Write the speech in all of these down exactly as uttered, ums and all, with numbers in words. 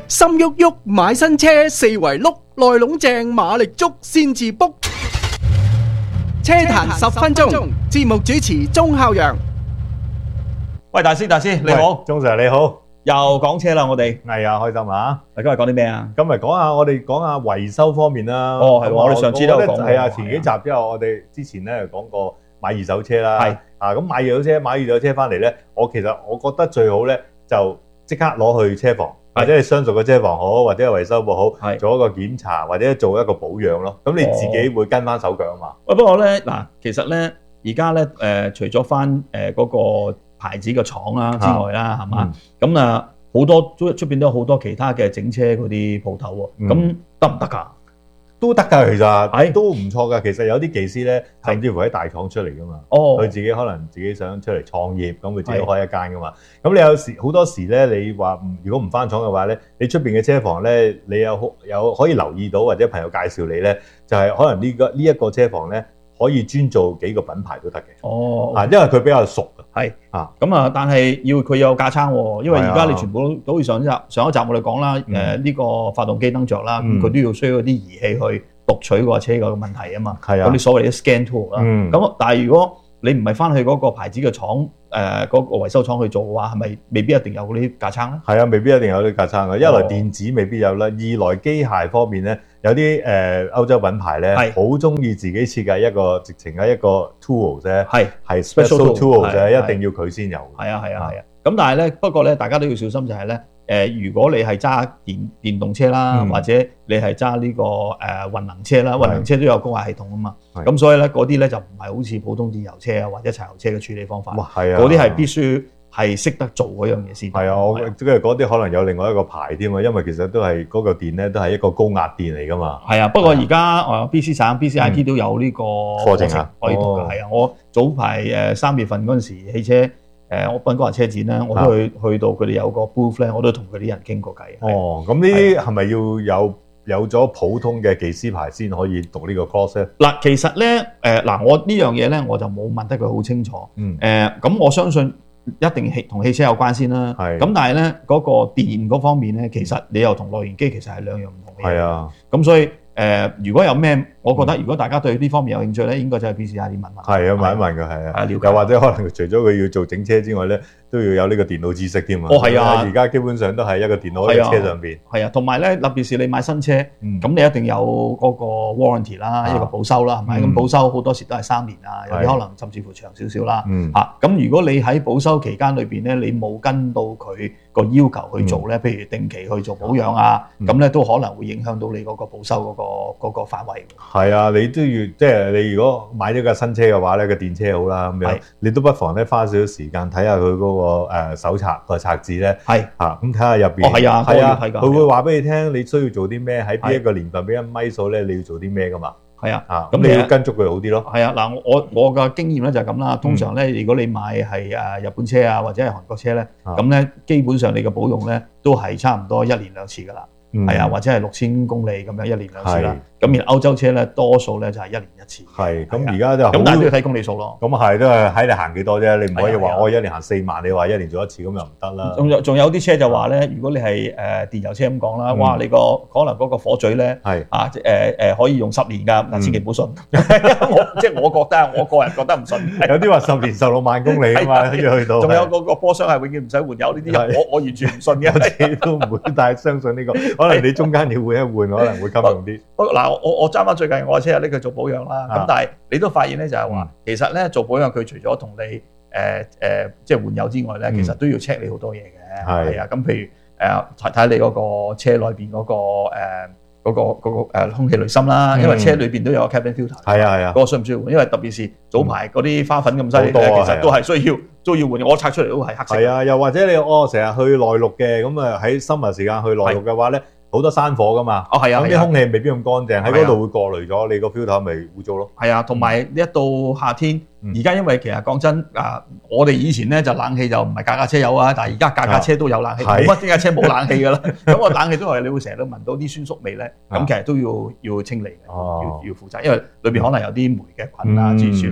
心喐喐買新車，四圍碌，內籠正馬力足先至 book。車壇十分鐘，節目主持鐘孝陽。 喂，大師，大師你好， 鐘 Sir 你好， 又講車啦，我哋係啊，開心啊！ 今日講啲咩啊？ 今日講下我哋講下維修方面啦。 哦，係喎，我哋上次都有講過。 係啊，前幾集之後，我哋之前咧講過買二手車啦。係啊，咁買二手車，買二手車翻嚟咧，我其實我覺得最好咧就即刻攞去車房，或者係相熟嘅車房好，或者係維修部好，做一個檢查或者做一個保養咯。咁你自己會跟翻手腳啊嘛。 喂，不過咧嗱，其實咧而家咧誒，除咗翻誒嗰個牌子嘅廠啦之外啦，係嘛？咁啊好多出出邊都有好多其他嘅整車嗰啲鋪頭喎。咁得唔得㗎？ 都得㗎，其實係都唔錯㗎。其實有啲技師咧，甚至乎喺大廠出嚟㗎嘛。哦，佢自己可能自己想出嚟創業，咁佢自己開一間㗎嘛。咁你有時好多時咧，你話如果唔翻廠嘅話咧，你出邊嘅車房咧，你有有可以留意到或者朋友介紹你咧，就係可能呢個呢一個車房咧，可以專做幾個品牌都得嘅。哦，啊，因為佢比較熟。係啊，咁啊，但係要佢有架撐喎，因為而家你全部都都好似上一集上一集我哋講啦，誒呢個發動機燈着啦，咁佢都要需要啲儀器去讀取嗰架車個問題啊嘛。係啊，嗰啲所謂嘅 scan tool 啦。咁但係如果你唔係翻去嗰個牌子嘅廠誒嗰個維修廠去做嘅話，係咪未必一定有嗰啲架撐咧？係啊，未必一定有啲架撐嘅。一來電子未必有啦，二來機械方面咧，有啲誒歐洲品牌咧，好中意自己設計一個直情係一個 tool 啫，係係 special tool 啫，一定要佢先有。係啊係啊係啊。咁但係咧，不過咧，大家都要小心就係咧，誒如果你係揸電電動車啦，或者你係揸呢個誒混能車啦，混能車都有高壓系統啊嘛。咁所以咧，嗰啲咧就唔係好似普通電油車啊或者柴油車嘅處理方法。哇，係啊！嗰啲係必須係識得做嗰樣嘢先。係啊，我即係嗰啲可能有另外一個牌添啊，因為其實都係嗰個電咧都係一個高壓電嚟噶嘛。係啊，不過而家誒 B C 省 B C I T 都有呢個課程啊，可以讀㗎。係啊，我早排誒三月份嗰陣時汽車。誒，我賓哥華車展咧，我都去去到佢哋有個 booth 咧，我都同佢啲人傾過偈。哦，咁呢啲係咪要有有咗普通嘅技師牌先可以讀呢個 course 咧？嗱，其實咧，誒嗱，我呢樣嘢咧，我就冇問得佢好清楚。嗯。誒，咁我相信一定係同汽車有關先啦。係。咁但係咧，嗰個電嗰方面咧，其實你又同內燃機其實係兩樣唔同嘅嘢。係啊。咁所以誒，如果有咩，我覺得如果大家對呢方面有興趣咧，應該就係 B C I 啲問問。係啊，問一問佢係啊。又或者可能除咗佢要做整車之外咧，都要有呢個電腦知識添啊。哦，係啊。而家基本上都係一個電腦喺車上邊。係啊，同埋咧，特別是你買新車，咁你一定有嗰個 warranty 啦，一個保修啦，係咪？咁保修好多時都係三年啊，有啲可能甚至乎長少少啦。嚇，咁如果你喺保修期間裏邊咧，你冇跟到佢個要求去做咧，譬如定期去做保養啊，咁咧都可能會影響到你嗰個保修嗰個嗰個範圍。係啊，你都要即係你如果買咗架新車嘅話咧，個電車好啦咁樣，你都不妨咧花少少時間睇下佢嗰個誒手冊個冊子咧，係嚇咁睇下入邊。哦，係啊，係啊，佢會話俾你聽你需要做啲咩，喺邊一個年份俾一米數咧，你要做啲咩噶嘛？係啊，啊咁你要跟足佢好啲咯。係啊，嗱我我嘅經驗咧就係咁啦。通常咧，如果你買係誒日本車啊或者係韓國車咧，咁咧基本上你嘅保養咧都係差唔多一年兩次噶啦。係啊，或者係六千公里咁樣一年兩次啦。咁而歐洲車咧，多數咧就係一年一次。係，咁而家就咁，但係都要睇公里數咯。咁啊係，都係喺你行幾多啫。你唔可以話我一年行四萬，你話一年做一次咁又唔得啦。仲有仲有啲車就話咧，如果你係誒電油車咁講啦，哇！你個可能嗰個火嘴咧係啊誒誒可以用十年㗎，嗱千祈唔好信。我即係我覺得，我個人覺得唔信。有啲話十年十六萬公里啊嘛，跟住去到。仲有嗰個波箱係永遠唔使換油呢啲，我我完全唔信嘅。我自己都唔會，但係相信呢個，可能你中間要換一換，可能會襟用啲。不過嗱。我我揸翻最近我嘅車拎佢做保養啦，咁、啊、但係你都發現咧就係話，嗯、其實咧做保養佢除咗同你誒誒、呃呃、即係換油之外咧，嗯、其實都要 check 你好多嘢嘅，係啊，咁譬如誒睇睇你嗰個車內邊嗰個誒嗰個嗰個誒空氣濾芯啦，嗯、因為車裏邊都有個 cabin filter，係啊係啊，嗰個需唔需要換？因為特別是早排嗰啲花粉咁犀利咧，其實都係需要都要換。我拆出嚟都係黑色。係啊，又或者你哦成日去內陸嘅，咁啊喺 summer 時間去內陸嘅話咧。好多山火噶嘛，哦係啊，咁啲空氣未必咁乾淨，喺嗰度會過濾咗，你個 filter 咪污糟咯。係啊，同埋一到夏天，而家因為其實講真啊，我哋以前咧就冷氣就唔係架架車有啊，但係而家架架車都有冷氣，冇乜邊架車冇冷氣噶啦。咁個冷氣都係你會成日都聞到啲酸餿味咧，咁其實都要要清理嘅，要要負責，因為裏邊可能有啲霉嘅菌啊、諸如此類啊。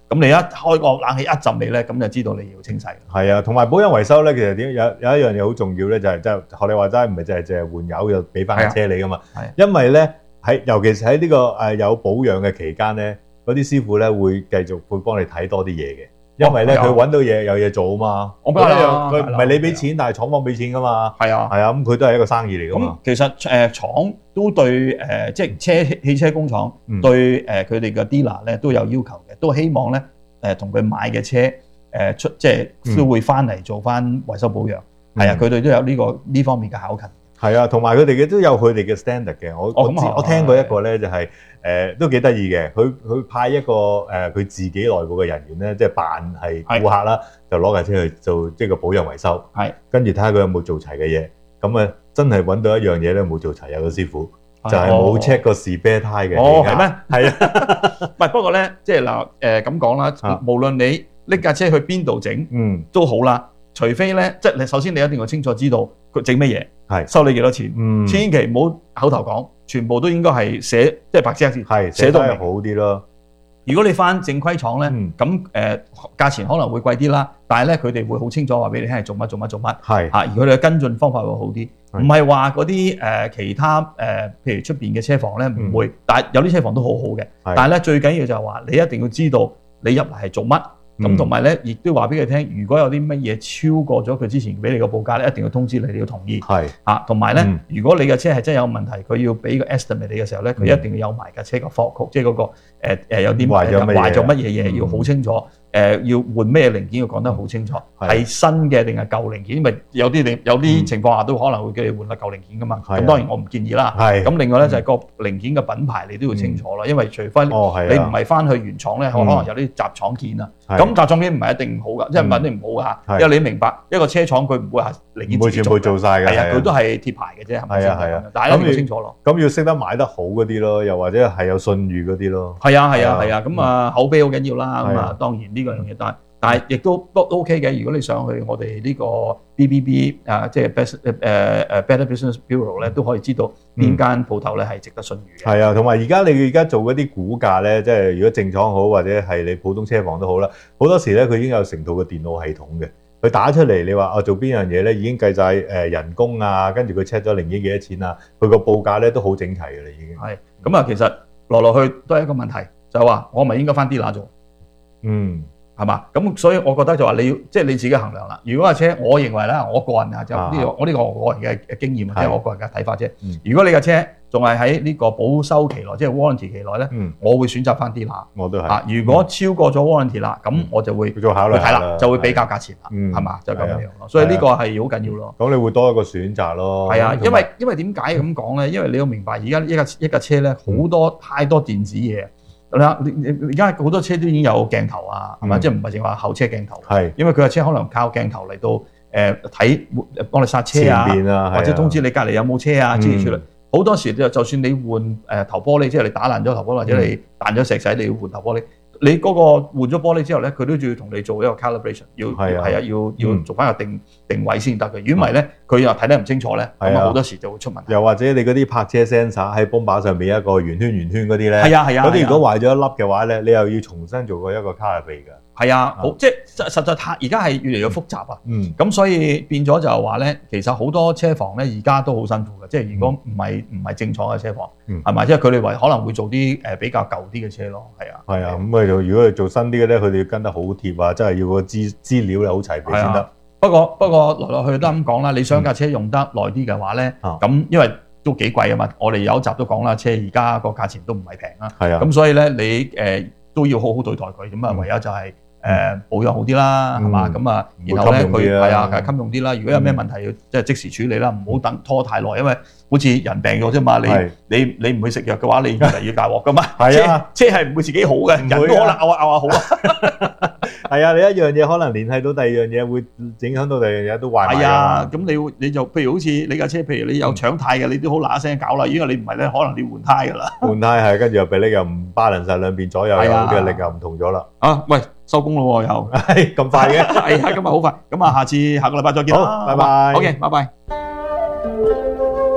咁你一開個冷氣一陣味咧，咁就知道你要清洗。 係啊，同埋保養維修咧，其實點有有一樣嘢好重要咧，就係即係學你話齋，唔係淨係淨係換油又俾翻架車你噶嘛。係，因為咧喺尤其是喺呢個誒有保養嘅期間咧，嗰啲師傅咧會繼續會幫你睇多啲嘢嘅。因為咧佢揾到嘢有嘢做啊嘛， 我覺得佢唔係你俾錢，但係廠方俾錢噶嘛。係啊，係啊，咁佢都係一個生意嚟噶嘛。 咁其實誒廠都對誒即係車汽車工廠對誒佢哋嘅 dealer 咧都有要求嘅，都希望咧誒同佢買嘅車誒出即係都會翻嚟做翻維修保養。係啊，佢哋都有呢個呢方面嘅考勤。 係啊，同埋佢哋嘅都有佢哋嘅 standard 嘅。我我知我聽過一個咧就係誒都幾得意嘅，佢佢派一個誒佢自己內部嘅人員咧，即係扮係顧客啦，就攞架車去做即係個保養維修。係，跟住睇下佢有冇做齊嘅嘢。咁啊，真係揾到一樣嘢咧冇做齊，有個師傅就係冇 check 個 spare tyre 嘅。 哦，係咩？係啊， 唔係不過咧，即係嗱誒咁講啦，無論你拎架車去邊度整，嗯，都好啦。除非咧，即係你首先你一定要清楚知道佢整乜嘢，係收你幾多錢，嗯，千祈唔好口頭講，全部都應該係寫，即係白紙黑字，係寫到明好啲咯。如果你翻正規廠咧，咁誒價錢可能會貴啲啦，但係咧佢哋會好清楚話俾你聽係做乜做乜做乜，係嚇，而佢哋嘅跟進方法會好啲，唔係話嗰啲誒其他誒、呃，譬如出邊嘅車房咧唔會，嗯、但係有啲車房都好好嘅，但係咧最緊要就係話你一定要知道你入嚟係做乜。咁同埋咧，亦都話俾佢聽，如果有啲乜嘢超過咗佢之前俾你個報價咧，一定要通知你，你要同意。係啊，同埋咧，嗯、如果你嘅車係真係有問題，佢要俾個 estimate 你嘅時候咧，佢一定要有埋架車個 fault code，即係嗰個誒、呃、有啲壞咗乜嘢嘢，要好清楚。誒、呃、要換咩零件要講得好清楚，係新嘅定係舊零件，因為有啲你有啲情況下都可能會叫你換個舊零件噶嘛。咁當然我唔建議啦。咁另外咧就係個零件嘅品牌你都要清楚啦，因為除非你唔係翻去原廠咧，可能有啲雜廠件啊。咁雜廠件唔係一定唔好噶，即係唔係一定唔好噶，因為你明白一個車廠佢唔會話零件自己做，唔會全部做曬嘅。係啊，佢都係貼牌嘅啫，係咪先？係啊，大家都要清楚咯。咁要識得買得好嗰啲咯，又或者係有信譽嗰啲咯。係啊，係啊，係啊，咁啊口碑好緊要啦。咁啊當然呢個樣嘢，但係但係亦都都 OK 嘅。如果你上去我哋呢個 B B B 啊，即係 Best 誒誒 Better Business Bureau 咧，都可以知道邊間鋪頭咧係值得信譽嘅。係啊，同埋而家你而家做嗰啲估價咧，即係如果正廠好或者係你普通車房都好啦，好多時咧佢已經有成套嘅電腦系統嘅。佢打出嚟，你話我做邊樣嘢咧，已經計晒誒人工啊，跟住佢 check 咗零件幾多錢啊，佢個報價咧都好整齊嘅啦，已經。係咁啊，其實來來去都係一個問題，就係話我咪應該翻啲拿做，嗯，係嘛？咁所以我覺得就話你要即係你自己衡量啦。如果架車，我認為啦，我個人啊就呢個我呢個我個人嘅經驗或者我個人嘅睇法啫。如果你架車仲係喺呢個保修期內，即係 warranty 期內咧，嗯、我會選擇翻啲拿。我都係。啊，如果超過咗 warranty 啦，咁、嗯、我就會做考慮睇啦，就會比較價錢啦，係嘛？就咁樣樣咯。所以呢個係好緊要咯。咁你會多一個選擇咯。係啊，因為因為點解咁講咧？因為你要明白，而家一架一架車咧，好多、嗯、太多電子嘢。你你而家好多車都已經有鏡頭啊，係嘛？嗯、即係唔係淨話後車鏡頭？係，因為佢架車可能靠鏡頭嚟到誒睇，幫你剎車啊，啊或者通知你隔離有冇車啊，諸如此類。好多時就就算你換誒頭玻璃，即係你打爛咗頭玻璃，或者你彈咗石仔，你要換頭玻璃。你嗰個換咗玻璃之後咧，佢都要同你做一個 calibration， 要係啊，要要做翻個定定位先得嘅。如果唔係咧，佢又睇得唔清楚咧，咁啊好多時就會出問題。又或者你嗰啲泊車 sensor 喺泵把上面一個圓圈圓圈嗰啲咧，係啊係啊，嗰啲如果壞咗一粒嘅話咧，你又要重新做過一個 calibrate 㗎。係啊，好即係實實在太而家係越嚟越複雜啊。嗯，咁所以變咗就係話咧，其實好多車房咧而家都好辛苦嘅，即係如果唔係唔係正廠嘅車房，係咪？即係佢哋為可能會做啲誒比較舊啲嘅車咯，係啊。係啊，咁啊如果係做新啲嘅咧，佢哋要跟得好貼啊，真係要個資資料咧好齊備先得。不過不過來來去去都咁講啦，你想架車用得耐啲嘅話咧，咁因為都幾貴啊嘛，我哋有一集都講啦，車而家個價錢都唔係平啊。係啊，咁所以咧你誒都要好好對待佢，咁啊唯有就係。誒保養好啲啦，係嘛？咁啊，然後咧佢係啊，係襟用啲啦。如果有咩問題要即係即時處理啦，唔好等拖太耐，因為好似人病咗啫嘛。你你你唔去食藥嘅話，你越嚟越大鑊噶嘛。係啊，車係唔會自己好嘅，人都可能拗下拗下好啊。係啊，你一樣嘢可能聯繫到第二樣嘢，會影響到第二樣嘢都壞埋。係啊，咁你你就譬如好似你架車，譬如你有搶軚嘅，你都好嗱嗱聲搞啦。因為你唔係咧，可能你換軚噶啦。換軚係，跟住又俾你又唔 balance 曬兩邊左右嘅力又唔同咗啦。啊，喂！收工咯喎，又係咁快嘅，係啊，今日好快，咁啊，下次下個禮拜再見啦，好，拜拜，OK，拜拜。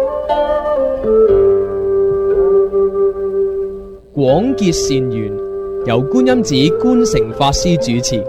廣結善緣， 由觀音寺觀誠法師主持。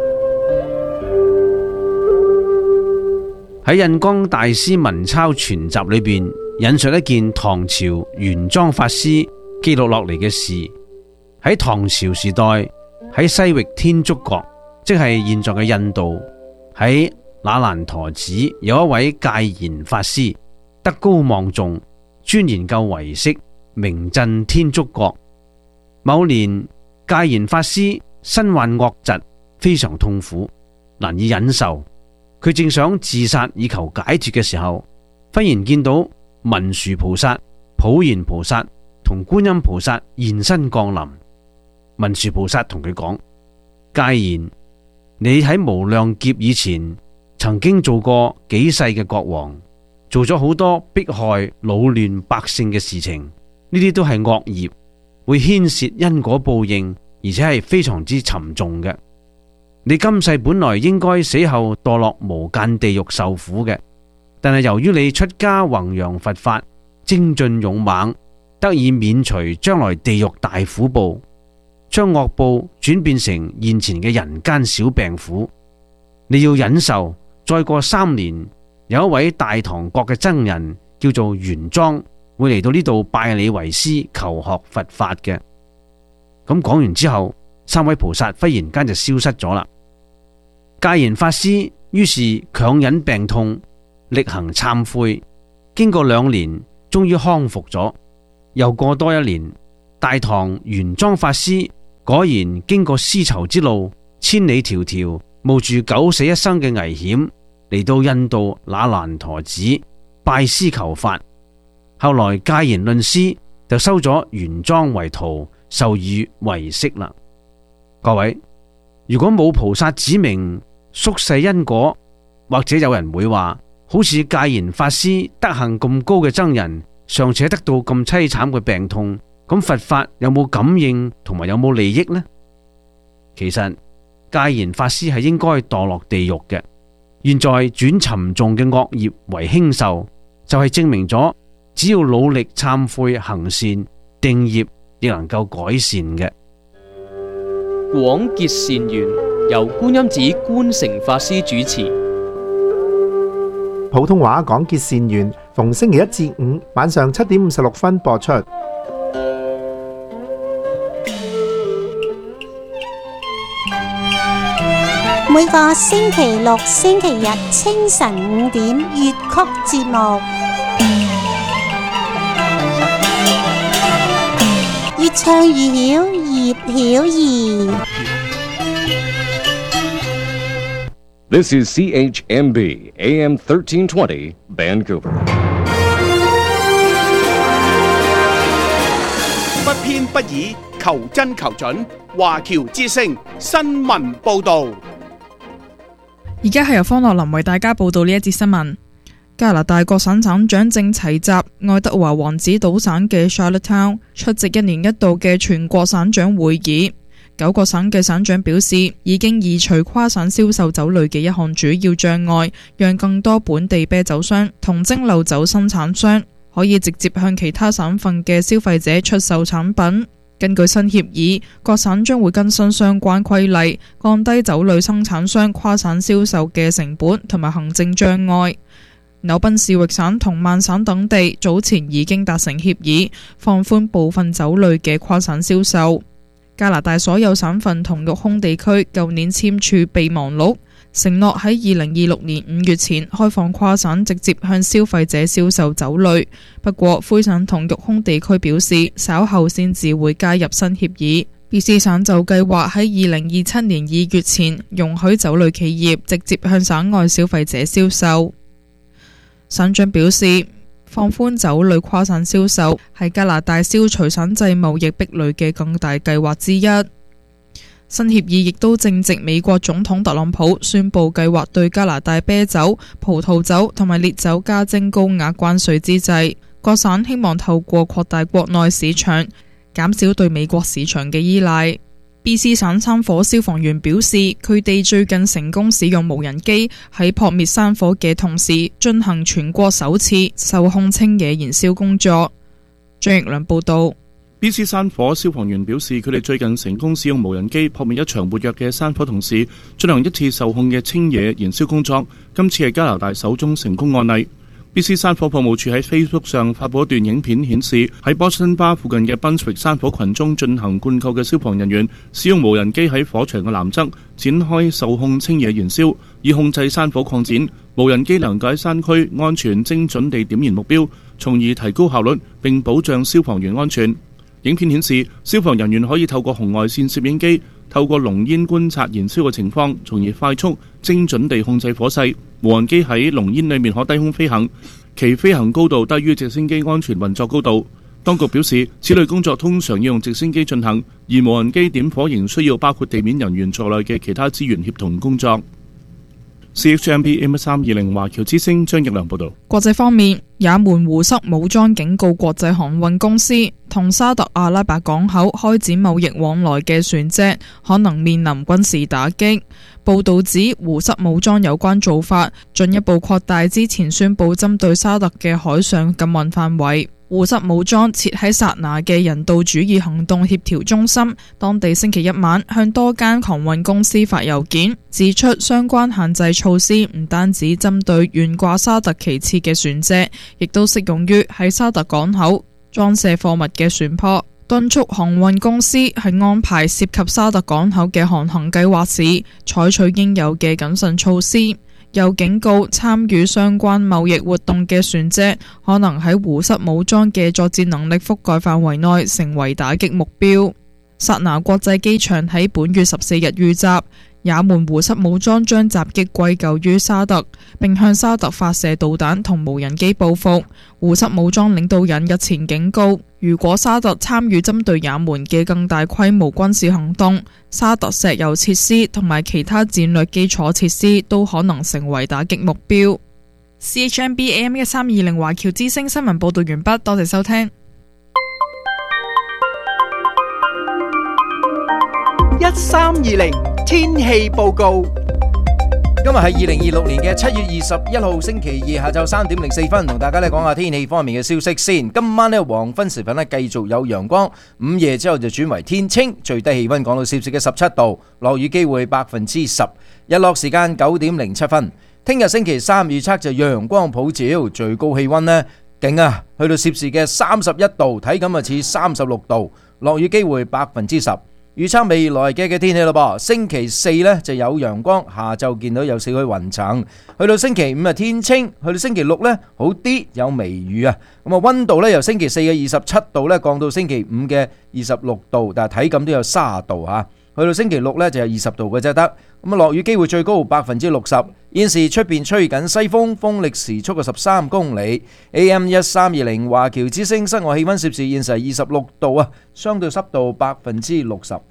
喺印光大師文鈔全集裏邊引述一件唐朝玄奘法師記錄落嚟嘅事。喺唐朝時代，喺西域天竺國，即係現在嘅印度，喺那蘭陀寺有一位戒賢法師，德高望重，專研究唯識，名震天竺國。某年，戒賢法師身患惡疾，非常痛苦，難以忍受。佢正想自殺以求解脫嘅時候，忽然見到文殊菩薩、普賢菩薩同觀音菩薩現身降臨。文殊菩薩同佢講：戒賢，你喺無量劫以前曾經做過幾世嘅國王，做咗好多迫害擾亂百姓嘅事情，呢啲都係惡業，會牽涉因果報應，而且係非常之沉重嘅。你今世本來應該死後墮落無間地獄受苦嘅，但係由於你出家弘揚佛法，精進勇猛，得以免除將來地獄大苦報，將惡報轉變成現前嘅人間小病苦。你要忍受，再過三年，有一位大唐國嘅僧人叫做玄奘，會嚟到呢度拜你為師，求學佛法嘅。咁講完之後，三位菩薩忽然間就消失咗啦。戒賢法師於是強忍病痛，力行懺悔，經過兩年，終於康復咗。又過多一年，大唐玄奘法師果然經過絲綢之路，千里迢迢，冒住九死一生嘅危險，嚟到印度那蘭陀寺拜師求法。後來戒賢論師就收咗玄奘為徒，授予唯識啦。各位，如果冇菩薩指明宿世因果，或者有人會話，好似戒賢法師德行咁高嘅僧人，尚且得到咁淒慘嘅病痛，咁佛法有冇感應同埋有冇利益呢？其實戒賢法師係應該墮落地獄嘅，現在轉沉重嘅惡業為輕受，就係證明咗只要努力懺悔行善，定業亦能夠改善嘅。 廣結善緣，由觀音寺觀誠法師主持。 普通話廣結善緣，逢星期一至五晚上七點五十六分播出。 每個星期六、星期日清晨五點粵曲節目，越唱越曉，葉曉儀。 This is C H M B A M thirteen twenty Vancouver。 不偏不倚，求真求準，華僑之聲新聞報導。 而家係由方樂林為大家報道呢一節新聞。加拿大各省省長正齊集愛德華王子島省嘅 Charlottetown 出席一年一度嘅全國省長會議。九個省嘅省長表示，已經移除跨省銷售酒類嘅一項主要障礙，讓更多本地啤酒商同蒸餾酒生產商可以直接向其他省份嘅消費者出售產品。根據新協議，各省將會更新相關規例，降低酒類生產商跨省銷售嘅成本同埋行政障礙。紐賓士域省同曼省等地早前已經達成協議，放寬部分酒類嘅跨省銷售。加拿大所有省份同育空地區舊年簽署備忘錄，承諾喺二零二六年五月前開放跨省直接向消費者銷售酒類。不過魁省同育空地區表示，稍後先至會加入新協議。B C 省就計劃喺二零二七年二月前容許酒類企業直接向省外消費者銷售。省長表示，放寬酒類跨省銷售係加拿大消除省際貿易壁壘嘅更大計劃之一。新協議亦都正值美國總統特朗普宣布計劃對加拿大啤酒、葡萄酒同埋烈酒加徵高額關稅之際，各省希望透過擴大國內市場，減少對美國市場嘅依賴。B C 省山火消防員表示，佢哋最近成功使用無人機喺撲滅山火嘅同時，進行全國首次受控清野燃燒工作。張奕良報道。 B C 山火消防員表示，佢哋最近成功使用無人機撲滅一場活躍嘅山火，同時進行一次受控嘅清野燃燒工作。今次係加拿大首宗成功案例。B C 山火服務處喺 Facebook 上發布一段影片，顯示喺 Boston Bar 附近嘅 Brunswick 山火群中進行灌救嘅消防人員，使用無人機喺火場嘅南側展開受控清野燃燒，以控制山火擴展。無人機能夠喺山區安全精準地點燃目標，從而提高效率並保障消防員安全。影片顯示，消防人員可以透過紅外線攝影機透過濃煙觀察燃燒嘅情況，從而快速精準地控制火勢。無人機喺濃煙裏面可低空飛行，其飛行高度低於直升機安全運作高度。當局表示，此類工作通常要用直升機進行，而無人機點火仍需要包括地面人員在內嘅其他資源協同工作。C H M B A M 三二零華僑之聲張奕良報道。 國際方面，也門胡塞武裝警告國際航運公司，同沙特阿拉伯港口開展貿易往來嘅船隻可能面臨軍事打擊。報道指，胡塞武裝有關做法進一步擴大之前宣布針對沙特嘅海上禁運範圍。胡塞武裝設喺薩那嘅人道主義行動協調中心，當地星期一晚向多間航運公司發郵件，指出相關限制措施唔單止針對懸掛沙特旗幟嘅船隻，亦都適用於喺沙特港口裝卸貨物嘅船舶，敦促航運公司喺安排涉及沙特港口嘅航行計劃時，採取應有嘅謹慎措施。又警告參與相關貿易活動嘅船隻可能喺胡塞武裝嘅作戰能力覆蓋範圍內成為打擊目標。薩那國際機場喺本月十四日遇襲，也門胡塞武裝將襲擊歸咎於沙特，並向沙特發射導彈同無人機報復。胡塞武裝領導人日前警告，如果沙特參與針對也門嘅更大規模軍事行動，沙特石油設施同埋其他戰略基礎設施都可能成為打擊目標。C H M B A M 一三二零華僑之聲新聞報道完畢，多謝收聽。 一三二零天氣報告。 今日係二零二六年嘅七月二十一號星期二下晝三點零四分，同大家咧講下天氣方面嘅消息先。今晚咧黃昏時分咧繼續有陽光，午夜之後就轉為天清，最低氣溫講到攝氏嘅十七度，落雨機會百分之十，日落時間九點零七分。聽日星期三預測就陽光普照，最高氣溫呢勁啊，去到攝氏嘅三十一度，體感啊似三十六度，落雨機會百分之十。預測未來嘅嘅天氣咯噃，星期四呢就有陽光，下晝見到有少許雲層，去到星期五啊天清，去到星期六呢好啲有微雨啊，咁啊溫度呢由星期四嘅二十七度呢降到星期五嘅二十六度，但係體感都有三十度吓，去到星期六呢就有二十度嘅啫得，咁啊落雨機會最高百分之六十。現時出邊吹緊西風，風力時速嘅十三公里。A M 一三二零華僑之聲，室外氣溫攝氏現時二十六度啊，相對濕度百分之六十五。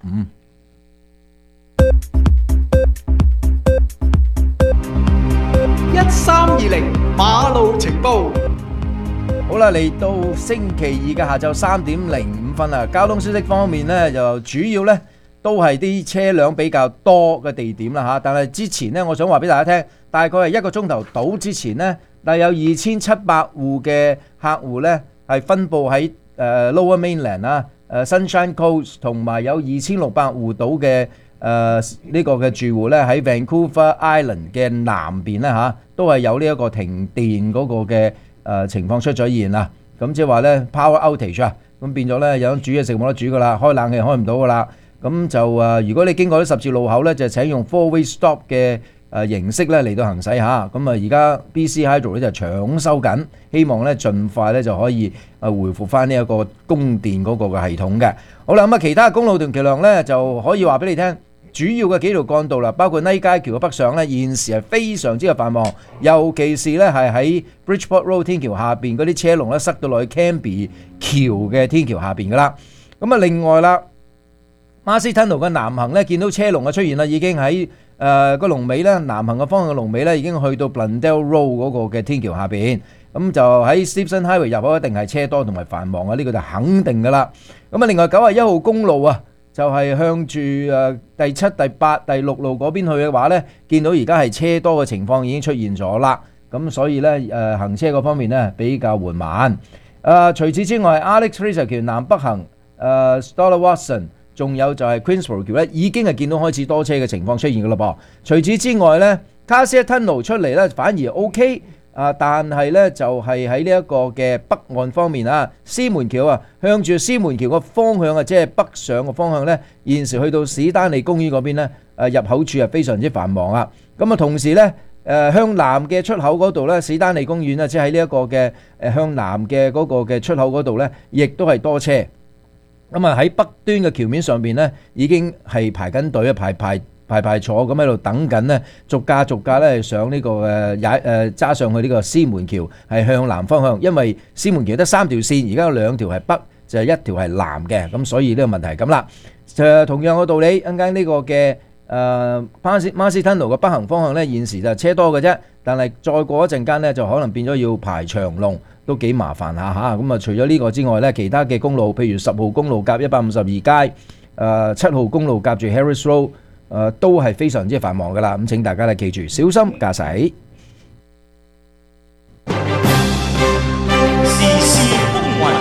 一三二零馬路情報。 好啦，嚟到星期二嘅下晝三點零五分啦。交通消息方面呢，就主要呢都係啲車輛比較多嘅地點啦嚇，但係之前呢，我想話俾大家聽，大概係一個鐘頭到之前呢，但係有二千七百戶嘅客戶呢，係分佈喺誒 Lower Mainland 啊、誒 Sunshine Coast， 同埋有二千六百戶到嘅誒呢個嘅住戶呢，喺 Vancouver Island 嘅南邊呢，嚇，都係有呢一個停電嗰個嘅誒情況出咗現啦。咁即係話呢 power outage 啊，咁變咗呢，有得煮嘢食冇得煮噶啦，開冷氣開唔到噶啦。咁就誒，如果你經過啲十字路口咧，就請用 four-way stop 嘅誒形式咧嚟到行駛嚇。咁啊，而家 B C Hydro 咧就搶修緊，希望咧盡快咧就可以誒回復翻呢一個供電嗰個嘅系統嘅。好啦，咁啊，其他公路同橋梁咧就可以話俾你聽，主要嘅幾條幹道啦，包括尼街橋嘅北上咧，現時係非常之嘅繁忙，尤其是咧係喺 Bridgeport Road 天橋下邊嗰啲車龍咧塞到落去 Cambie 橋嘅天橋下邊噶啦。咁啊，另外啦。馬斯吞路嘅南行咧，見到車龍嘅出現啦，已經喺誒個龍尾咧，南行嘅方向嘅龍尾咧，已經去到 Blundell Road 嗰個嘅天橋下邊。咁就喺 Stephen Highway 入口一定係車多同埋繁忙啊，呢個就肯定噶啦。咁啊，另外九十一號公路啊，就係向住誒第七、第八、第六路嗰邊去嘅話咧，見到而家係車多嘅情況已經出現咗啦。咁所以咧誒行車嗰方面咧比較緩慢。誒除此之外 ，Alex Fraser 橋南北行。誒誒 Stoller Watson，仲有就係 Queensborough 橋咧，已經係見到開始多車嘅情況出現㗎啦噃。除此之外咧 Cassia Tunnel 出嚟咧反而 OK。啊！但係咧就係喺呢一個嘅北岸方面啊，獅門橋啊，向住獅門橋個方向啊，即係北上嘅方向咧，現時去到史丹利公園嗰邊咧，誒入口處係非常之繁忙啊。咁啊，同時咧，誒向南嘅出口嗰度咧，史丹利公園啊，即係喺呢一個嘅誒向南嘅嗰個嘅出口嗰度咧，亦都係多車。咁啊喺北端嘅橋面上邊咧，已經係排緊隊啊，排排。排排坐咁喺度等緊呢，逐架逐架咧上呢個誒踩誒揸上去呢個獅門橋，係向南方向，因為獅門橋得三條線，而家有兩條係北，就係一條係南嘅，咁所以呢個問題係咁啦。誒同樣嘅道理，啱啱呢個嘅誒巴士馬斯吞路嘅北行方向咧，現時就車多嘅啫，但係再過一陣間咧，就可能變咗要排長龍，都幾麻煩下嚇。咁啊，除咗呢個之外咧，其他嘅公路，譬如十號公路夾一百五十二街，誒七號公路夾住 Harris Road。誒、呃、都係非常之繁忙㗎啦，咁請大家咧記住小心駕駛。 時事風雲，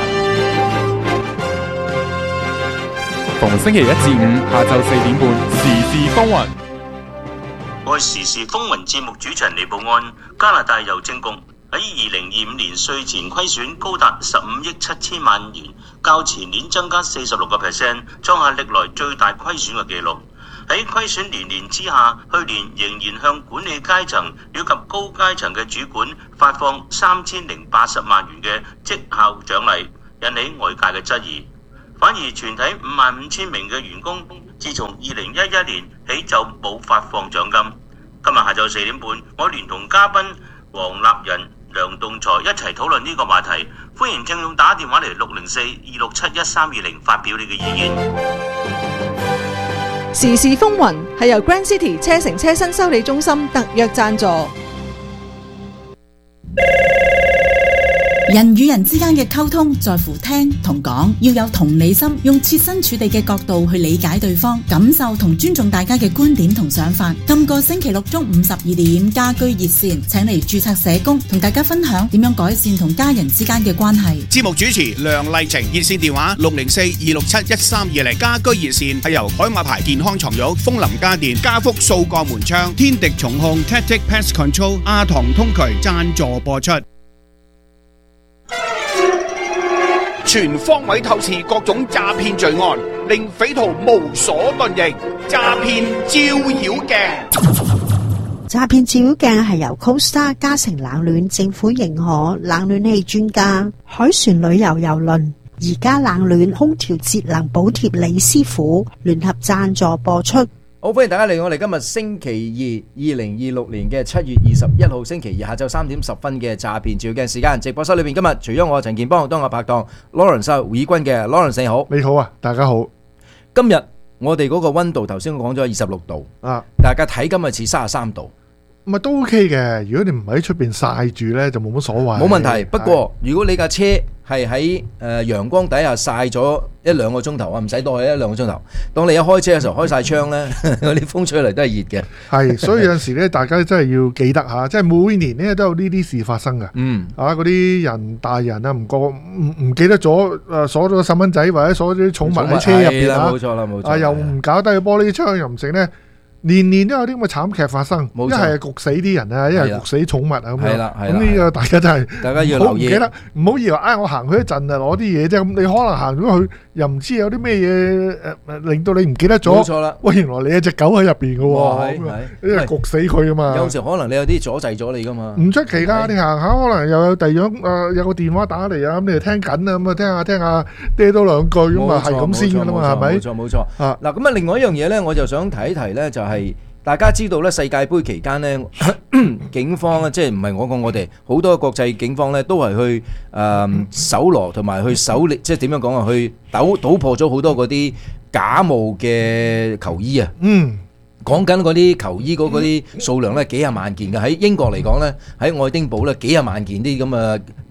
逢星期一至五下晝四點半，時事風雲。 我係時事風雲節目主持人李寶安。加拿大郵政局喺二零二五年稅前虧損高達十五億七千萬元，較前年增加四十六個 percent， 創下歷來最大虧損嘅紀錄。喺虧損連連之下，去年仍然向管理階層以及高階層嘅主管發放三千零八十萬元嘅績效獎勵，引起外界嘅質疑。反而全體五萬五千名嘅員工，自從二零一一年起就冇發放獎金。今日下晝四點半，我連同嘉賓黃立仁、梁棟才一齊討論呢個話題。歡迎聽眾打電話嚟六零四二六七一三二零發表你嘅意見。 時事風雲係由 Grand City 車城車新修理中心特約贊助。 人與人之間嘅溝通在乎聽同講，要有同理心，用設身處地嘅角度去理解對方，感受同尊重大家嘅觀點同想法。今個星期六中午十二點，家居熱線請嚟註冊社工同大家分享點樣改善同家人之間嘅關係。 節目主持梁麗晴，熱線電話六零四二六七一三二零。家居熱線係由海馬牌健康床褥、風林家電、家福數個門窗、天敵重控、Tactic Pest Control、阿唐通渠贊助播出。全方位透視各種詐騙罪案，令匪徒無所遁形。詐騙照妖鏡， 詐騙照妖鏡係由 Costa 嘉誠冷暖政府認可冷暖氣專家、海船旅遊郵輪、宜家冷暖空調節能補貼李師傅聯合贊助播出。 好，歡迎大家嚟我哋今日星期二，二零二六年嘅七月二十一號星期二下晝三點十分嘅詐騙照鏡時間。直播室裏邊今日除咗我陳健邦，當我拍檔 Lawrence 胡以軍嘅 Lawrence 你好， 你好啊，大家好。 今日我哋嗰個溫度頭先我講咗二十六度啊，大家睇今日似三十三度。 咪都 OK 嘅，如果你唔喺出邊曬住咧，就冇乜所謂。 冇問題。不過如果你架車係喺誒陽光底下曬咗一兩個鐘頭啊，唔使多一兩個鐘頭。當你一開車嘅時候開晒窗咧，嗰啲風吹嚟都係熱嘅。係， 所以有陣時咧，大家真係要記得嚇，即係每年咧都有呢啲事發生嘅。嗯，啊嗰啲人大人啊，唔覺唔唔記得咗誒鎖咗細蚊仔或者鎖咗啲寵物喺車入邊啊，冇錯啦冇錯。啊又唔搞低個玻璃窗又唔成咧。年年都有啲咁嘅慘劇發生，一係焗死啲人啊，一係焗死寵物啊咁樣。咁呢個大家真係大家要留意，唔記得，唔好以為啊我行去一陣啊攞啲嘢啫，咁你可能行咗去又唔知有啲咩嘢誒令到你唔記得咗。冇錯啦，喂，原來你有隻狗喺入邊嘅喎，因為焗死佢啊嘛。有時可能你有啲阻滯咗你噶嘛。唔出奇㗎，你行下可能又有第二樣誒有個電話打嚟啊，咁你就聽緊啊，咁啊聽下聽下，嗲多兩句咁啊係咁先㗎啦嘛，係咪？冇錯冇錯。啊嗱，咁啊另外一樣嘢咧，我就想提一提咧，就係大家知道咧，世界盃期間咧，警方咧，即係唔係我講我哋好多國際警方咧，都係去誒搜羅同埋去搜獵，即係點樣講啊？去搗搗破咗好多嗰啲假冒嘅球衣啊！嗯，講緊嗰啲球衣嗰嗰啲數量咧幾廿萬件嘅，喺英國嚟講咧，喺愛丁堡咧幾廿萬件啲咁嘅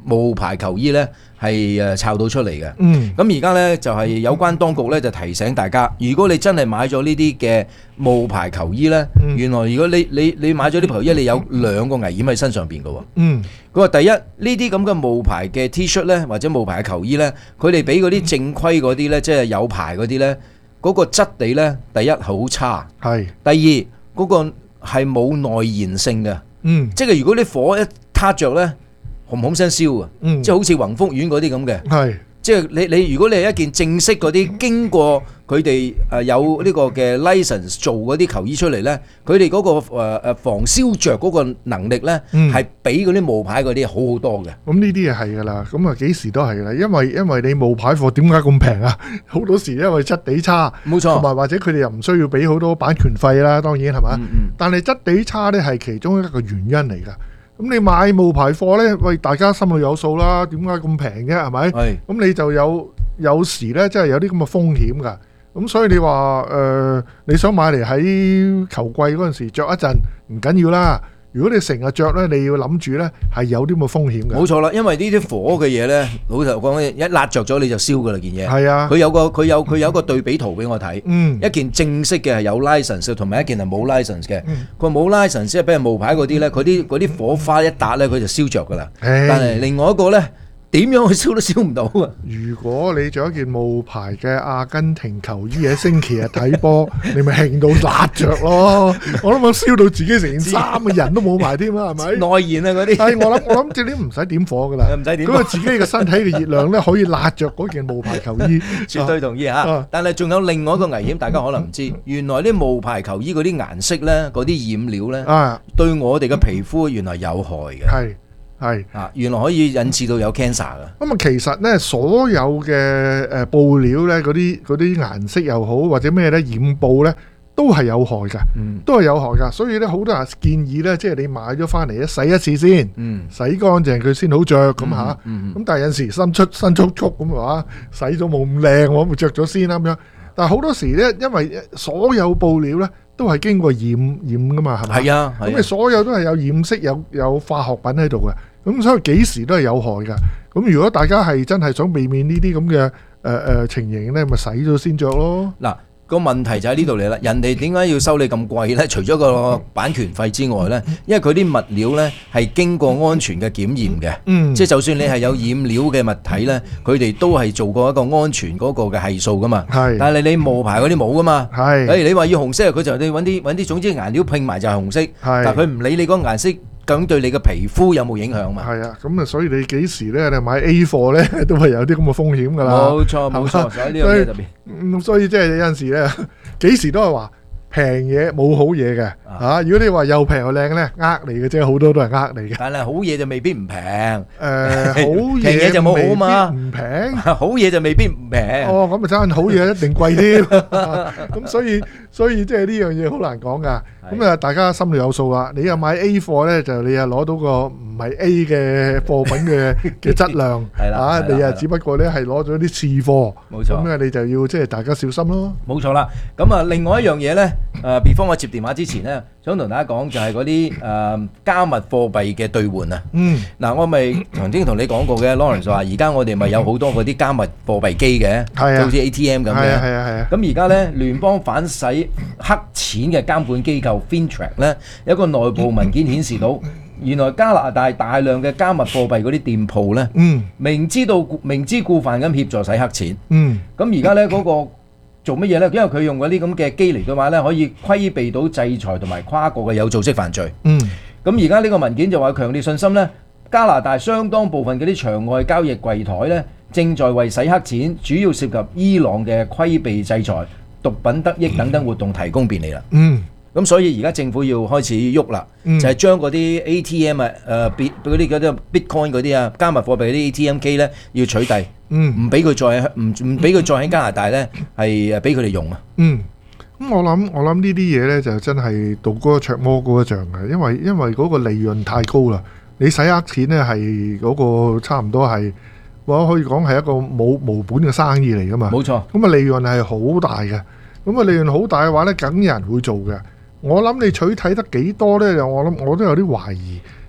冒牌球衣咧係誒抄到出嚟嘅。 嗯， 咁而家咧就係有關當局咧就提醒大家，如果你真係買咗呢啲嘅冒牌球衣咧， 嗯、 原來如果你你你買咗啲球衣，你有兩個危險喺身上邊嘅喎。 嗯， 佢話第一呢啲咁嘅冒牌嘅 T-shirt 咧，或者冒牌嘅球衣咧，佢哋比嗰啲正規嗰啲咧，即係有牌嗰啲咧，嗰、嗰個質地咧，第一好差， 係第二嗰、嗰個係冇耐燃性嘅。 嗯， 即係如果啲火一撻着咧，紅紅聲燒啊， 嗯、 即係好似宏福苑嗰啲咁嘅。 係， 即係你你如果你係一件正式嗰啲經過佢哋誒有呢個嘅 license 做嗰啲球衣出嚟咧，佢哋嗰個誒誒防燒着嗰個能力咧，係、嗯、比嗰啲冒牌嗰啲好好多嘅。 咁呢啲嘢係㗎啦，咁啊幾時都係㗎啦，因為因為你冒牌貨點解咁平啊？好多時因為質地差， 冇錯， 同埋或者佢哋又唔需要俾好多版權費啦，當然係嘛、嗯嗯。但係質地差咧係其中一個原因嚟㗎。咁你買冒牌貨咧，喂，大家心裏有數啦，點解咁平啫？係咪？係。咁你就有有時咧，真係有啲咁嘅風險㗎。咁所以你話誒、呃，你想買嚟喺球季嗰陣時著一陣唔緊要啦。如果你成日着咧，你要諗住咧係有啲咁嘅風險嘅。 冇錯啦，因為呢啲火嘅嘢咧，老實講，一辣着咗你就燒㗎啦件嘢。 係啊， 佢有個佢有佢有一個對比圖俾我睇。 嗯， 一件正式嘅係有 license， 同埋一件係冇 license 嘅。佢冇 license 即係俾人冒牌嗰啲咧，佢啲嗰啲火花一笪咧，佢就燒着㗎啦。但係另外一個咧，點樣去燒都燒唔到啊！ 如果你着一件冒牌嘅阿根廷球衣喺星期日睇波，你咪興到辣着咯！我諗我燒到自己成件衫嘅人都冇埋添啦，係咪？ 內燃啊嗰啲！ 係我諗我諗，即係你唔使點火噶啦， 唔使點。 咁啊，自己嘅身體嘅熱量咧，可以辣着嗰件冒牌球衣。 絕對同意嚇、啊啊！但係仲有另外一個危險，大家可能唔知，原來啲冒牌球衣嗰啲顏色咧，嗰啲染料咧，啊、對我哋嘅皮膚原來有害嘅。 係。係啊，原來可以引致到有 cancer 㗎。 咁啊，其實咧，所有嘅誒布料咧，嗰啲嗰啲顏色又好，或者咩咧染布咧，都係有害㗎，嗯、都係有害㗎。所以咧，好多人建議咧，即係你買咗翻嚟咧，洗一次先，嗯、洗乾淨佢先好着咁嚇。咁、嗯嗯、但係有時新出新速速咁話，洗咗冇咁靚，我咪着咗先啦咁樣。但係好多時咧，因為所有布料咧，都係經過染染噶嘛，係咪？ 係啊， 咁你所有都係有染色、有有化學品喺度嘅，咁所以幾時都係有害㗎。咁如果大家係真係想避免呢啲咁嘅誒誒情形咧，咪洗咗先着咯。 嗱，個問題就喺呢度嚟啦。人哋點解要收你咁貴咧？除咗個版權費之外咧，因為佢啲物料咧係經過安全嘅檢驗嘅，嗯，即係就算你係有染料嘅物體咧，佢哋都係做過一個安全嗰個嘅係數噶嘛。係，但係你冒牌嗰啲冇噶嘛。係，誒你話要紅色，佢就你揾啲揾啲總之顏料拼埋就係紅色。係，但係佢唔理你嗰個顏色究竟對你嘅皮膚有冇影響嘛？ 係啊，咁啊，所以你幾時咧，你買 A 貨咧，都係有啲咁嘅風險㗎啦。 冇錯，冇錯，所以呢樣嘢特別。 咁所以即係有陣時咧，幾時都係話平嘢冇好嘢嘅嚇。如果你話又平又靚咧，呃你嘅啫，好多都係呃你嘅。 但係好嘢就未必唔平。誒， 好嘢就冇好嘛， 唔平。 好嘢就未必唔平。 哦，咁啊真係好嘢一定貴添。咁所以所以即係呢樣嘢好難講㗎。咁啊，大家心裏有數啦。你又買 A 貨咧，就你又攞到個唔係 A 嘅貨品嘅嘅質量，係啦，啊，你啊只不過咧係攞咗啲次貨，冇錯。咁啊，你就要即係大家小心咯。 冇錯啦。咁啊，另外一樣嘢咧，誒，before我接電話之前咧，想同大家講就係嗰啲誒加密貨幣嘅兌換啊。嗯。嗱，我咪曾經同你講過嘅 Lawrence 話，而家我哋咪有好多嗰啲加密貨幣機嘅，係啊，好似 A T M 咁嘅。係啊係啊係啊。咁而家咧，聯邦反洗黑錢嘅監管機構 FinTrack 咧，有一個內部文件顯示到，原來加拿大大量嘅加密貨幣嗰啲店鋪咧，嗯，明知道明知故犯咁協助洗黑錢，嗯，咁而家咧嗰個做乜嘢咧？因為佢用嗰啲咁嘅機嚟嘅話咧，可以規避到制裁同埋跨國嘅有組織犯罪，嗯，咁而家呢個文件就話強烈信心咧，加拿大相當部分嗰啲場外交易櫃台咧，正在為洗黑錢，主要涉及伊朗嘅規避制裁、毒品得益等等活動提供便利啦，嗯。咁所以而家政府要開始喐啦，嗯、就係將嗰啲 A T M 啊、誒 bit 嗰啲嗰啲 Bitcoin 嗰啲啊加密貨幣嗰啲 A T M 機咧要取締，唔俾佢再唔唔俾佢再喺加拿大咧係誒俾佢哋用啊。嗯， 咁我諗我諗呢啲嘢咧就真係道高一尺魔高一丈嘅，因為因為嗰個利潤太高啦。你洗黑錢咧係嗰個差唔多係，我可以講係一個冇無本嘅生意嚟噶嘛。冇錯。咁啊利潤係好大嘅，咁啊利潤好大嘅話咧，梗有人會做嘅。我諗你取締得幾多呢？我諗我都有啲懷疑，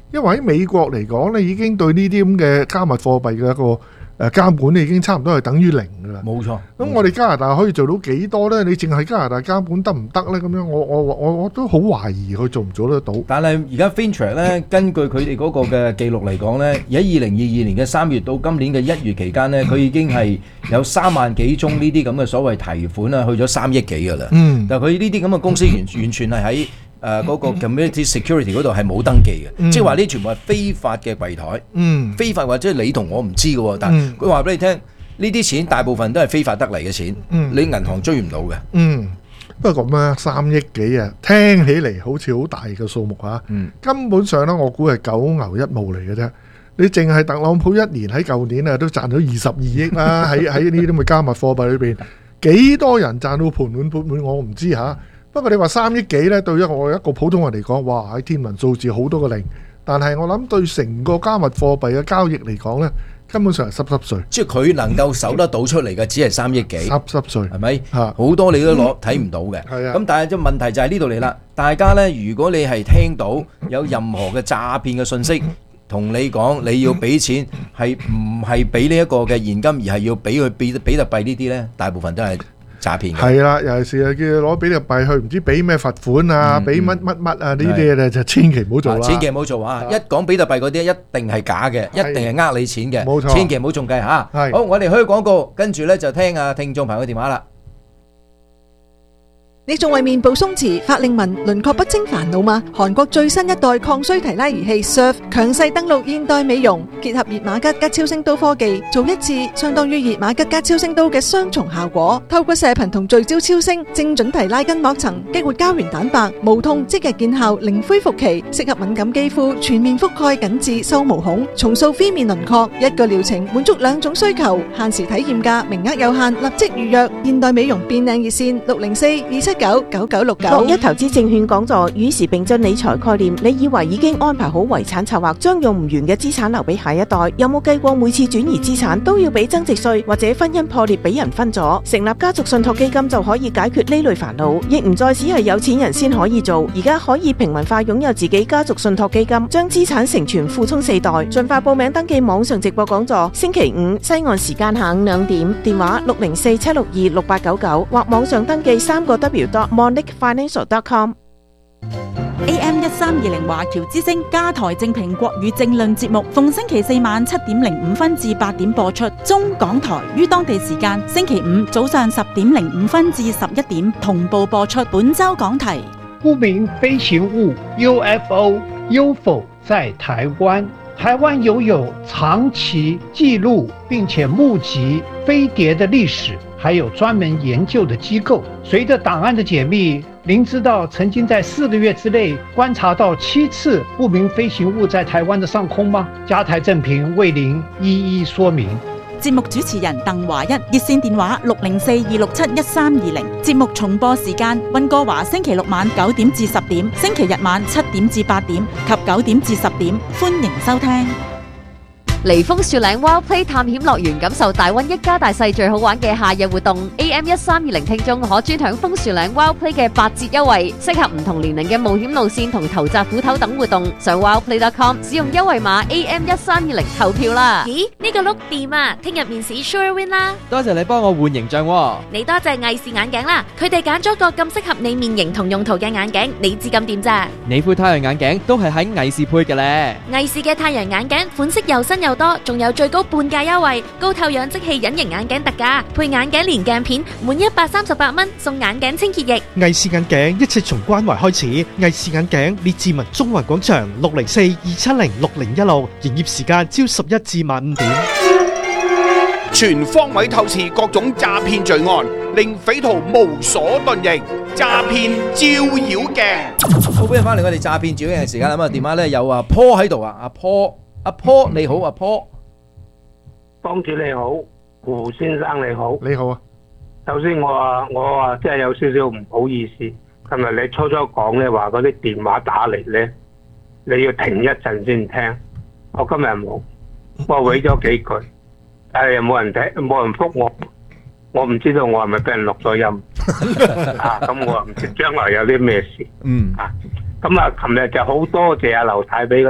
因為喺美國嚟講咧，已經對呢啲咁嘅加密貨幣嘅一個誒監管咧，已經差唔多係等於零㗎啦。 冇錯。 咁我哋加拿大可以做到幾多咧？你淨係加拿大監管得唔得咧？咁樣我我我我都好懷疑佢做唔做得到。 但係而家 FinTrack 咧，根據佢哋嗰個嘅記錄嚟講咧，而喺二零二二年嘅三月到今年嘅一月期間咧，佢已經係有三萬幾宗呢啲咁嘅所謂提款啊，去咗三億幾㗎啦。 嗯。 但係佢呢啲咁嘅公司完完全係喺誒嗰個 community security 嗰度係冇登記嘅， 嗯、 即係話呢全部係非法嘅櫃台， 嗯、 非法或者你同我唔知嘅喎，但係佢話俾你聽，呢啲錢大部分都係非法得嚟嘅錢， 嗯、 你銀行追唔到嘅。 嗯，不過咁啊，三億幾啊，聽起嚟好似好大嘅數目啊， 嗯、 根本上咧，我估係九牛一毛嚟嘅啫。你淨係特朗普一年喺舊年啊，都賺咗二十二億啦，喺喺呢啲咁嘅加密貨幣裏邊，幾多人賺到盤滿缽滿，我唔知嚇。不過你話三億幾呢，對於我一個普通人嚟講，哇！喺天文數字好多個零，但係我諗對成個加密貨幣嘅交易嚟講呢，根本上係濕濕碎。 即係佢能夠搜得到出嚟嘅，只係三億幾， 濕濕碎係咪？好多你都攞睇唔到嘅。 係啊。 咁但係個問題就係呢度嚟啦，大家呢，如果你係聽到有任何嘅詐騙嘅信息，同你講你要俾錢，係唔係俾呢一個嘅現金，而係要俾佢比比特幣呢啲呢？大部分都係詐騙嘅。 係啦，尤其是係叫佢攞比特幣去唔知俾咩罰款啊，俾乜乜乜啊呢啲嘢咧，就千祈唔好做啦。 千祈唔好做啊！一講比特幣嗰啲一定係假嘅，一定係呃你錢嘅。 冇錯， 千祈唔好中計嚇。好，我哋開廣告，跟住咧就聽下聽眾朋友嘅電話啦。 你仲為面部鬆弛、法令紋、輪廓不清煩惱嗎？韓國最新一代抗衰提拉儀器 Surf 強勢登陸現代美容，結合熱瑪吉加超聲刀科技，做一次相當於熱瑪吉加超聲刀嘅雙重效果。透過射頻同聚焦超聲，精準提拉筋膜層，激活膠原蛋白，無痛即日見效，零恢復期，適合敏感肌膚，全面覆蓋緊致收毛孔，重塑 V 面輪廓。一個療程滿足兩種需求，限時體驗價，名額有限，立即預約。現代美容變靚熱線六零四二七九九九六九。 六一投資證券講座與時並進理財概念，你以為已經安排好遺產策劃，將用唔完嘅資產留俾下一代？有冇計過每次轉移資產都要俾增值稅，或者婚姻破裂俾人分咗？成立家族信託基金就可以解決呢類煩惱，亦唔再只係有錢人先可以做，而家可以平民化擁有自己家族信託基金，將資產承傳附充四代。盡快報名登記網上直播講座，星期五西岸時間下午兩點，電話六零四七六二六八九九或網上登記三個 W dot monic financial dot com。 A M 一三二零華僑之聲加台正評國語政論節目，逢星期四晚七點零五分至八點播出，中港台於當地時間星期五早上十點零五分至十一點同步播出。本周講題： 不明飛行物 U F O、U F O 在台灣。台灣擁有長期記錄並且目擊飛碟的歷史，還有專門研究的機構。隨着檔案的解密，您知道曾經在四個月之內觀察到七次不明飛行物在台灣的上空嗎？加台正評為您一一說明。 節目主持人鄧華一，熱線電話六零四二六七一三二零。節目重播時間：溫哥華星期六晚九點至十點，星期日晚七點至八點及九點至十點。歡迎收聽。 嚟豐樹嶺 Wild Play 探險樂園，感受大溫一家大細最好玩嘅夏日活動。A M 一三二零聽眾可專享豐樹嶺 Wild Play 嘅八折優惠，適合唔同年齡嘅冒險路線同頭摘斧頭等活動。上 wildplay dot com 使用優惠碼 A M 一三二零投票啦。 咦，呢個碌掂啊！聽日面試 Sure Win 啦！ 多謝你幫我換形象喎。 你多謝藝視眼鏡啦，佢哋揀咗個咁適合你面型同用途嘅眼鏡，你知咁掂咋？ 你副太陽眼鏡都係喺藝視配嘅咧。 藝視嘅太陽眼鏡款式又新又多，仲有最高半價優惠，高透氧即棄隱形眼鏡特價，配眼鏡連鏡片，滿一百三十八蚊送眼鏡清潔液。 藝視眼鏡一切從關懷開始，藝視眼鏡列治文中環廣場六零四二七零六零一六，營業時間朝十一至晚五點。 全方位透視各種詐騙罪案，令匪徒無所遁形。詐騙照妖鏡。 好，歡迎翻嚟我哋詐騙照妖鏡嘅時間啦。咁啊，電話咧有阿 Paul 喺度啊，阿 Paul。阿 Paul 你好，阿 Paul， 幫主你好，胡先生你好， 你好啊。 首先我話我話即係有少少唔好意思，今日你初初講咧話嗰啲電話打嚟咧，你要停一陣先聽。我今日冇，我毀咗幾句，但係又冇人聽，冇人覆我，我唔知道我係咪俾人錄咗音啊？咁我唔知將來有啲咩事。嗯啊，咁啊，琴日就好多謝阿劉太俾嗰啲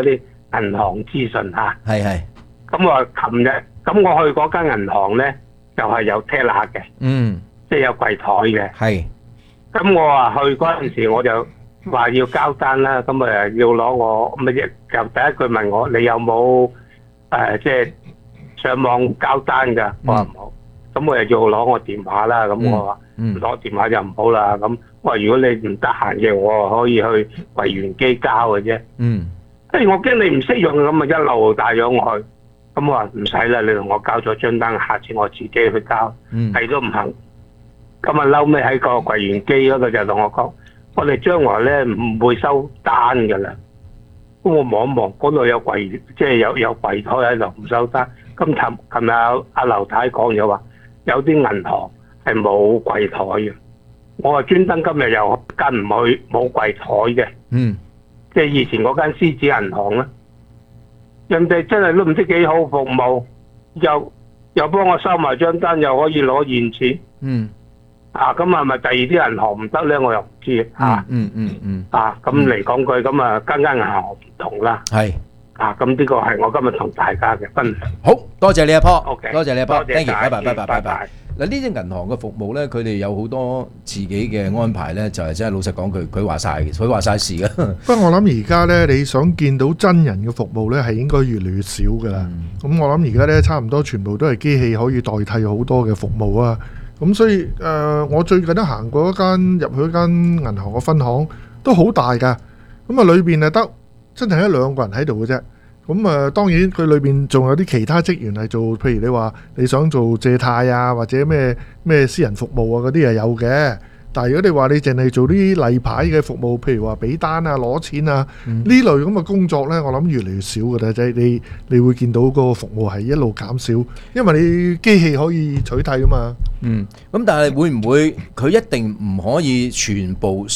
銀行資訊嚇。 係係。 咁我琴日咁我去嗰間銀行咧，就係有 teller 嘅， 嗯， 即係有櫃台嘅。 係。 咁我話去嗰陣時，我就話要交單啦，咁誒要攞我乜嘢？就第一句問我你有冇誒即係上網交單㗎？我話冇。咁我又要攞我電話啦，咁我話攞電話就唔好啦。咁我話如果你唔得閒嘅，我可以去櫃員機交嘅啫。 嗯。 誒，我驚你唔識用，咁咪一路帶咗我去。咁我話唔使啦，你同我交咗張單，下次我自己去交。 嗯。 係都唔肯。咁啊嬲尾喺個櫃員機嗰度就同我講，我哋將來咧唔會收單㗎啦。咁我望一望，嗰度有櫃，即係有有櫃台喺度唔收單。咁琴琴日阿阿劉太講咗話，有啲銀行係冇櫃台嘅。我話專登今日又跟唔去冇櫃台嘅。 嗯。 即係以前嗰間獅子銀行咧，人哋真係都唔知幾好服務，又又幫我收埋張單，又可以攞現錢。 嗯。 啊，咁係咪第二啲銀行唔得咧？我又唔知啊。 嗯嗯嗯。 啊，咁嚟講句，咁啊間間銀行唔同啦。 係。 啊，咁呢個係我今日同大家嘅分享。 好多謝你阿 Paul， OK， 多謝你阿 Paul， 多謝 thank you， 大家拜拜拜拜拜拜拜。嗱，呢啲銀行嘅服務咧，佢哋有好多自己嘅安排咧，就係真係老實講，佢佢話晒嘅，佢話晒事嘅。 不過我諗而家咧，你想見到真人嘅服務咧，係應該越嚟越少噶啦。咁、嗯、我諗而家咧，差唔多全部都係機器可以代替好多嘅服務啊。咁所以誒、呃，我最近都行過一間入去一間銀行嘅分行，都好大噶。咁啊，裏邊係得真係一兩個人喺度嘅啫。咁啊，當然佢裏邊仲有啲其他職員係做，譬如你話你想做借貸啊，或者咩咩私人服務啊嗰啲係有嘅。但係如果你話你淨係做啲例牌嘅服務，譬如話俾單啊、攞錢啊呢、嗯、類咁嘅工作呢，我諗越嚟越少㗎啦。即係你你會見到嗰個服務係一路減少，因為你機器可以取替啊嘛。 嗯，咁但係會唔會佢一定唔可以全部